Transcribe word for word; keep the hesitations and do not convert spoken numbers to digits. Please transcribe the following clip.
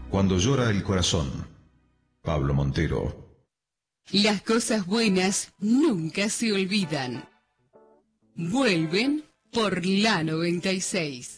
Cuando llora el corazón. Pablo Montero. Las cosas buenas nunca se olvidan. Vuelven por la noventa y seis.